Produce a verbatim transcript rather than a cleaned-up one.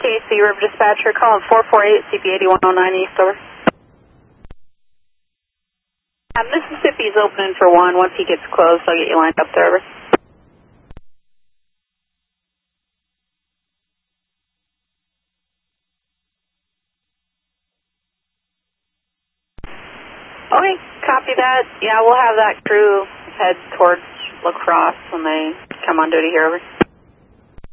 K C River Dispatcher, calling four four eight C P eighty-one oh nine East, over. Uh, Mississippi's opening for one. Once he gets closed, I'll get you lined up there, over. Okay, copy that. Yeah, we'll have that crew head towards La Crosse when they come on duty here, over.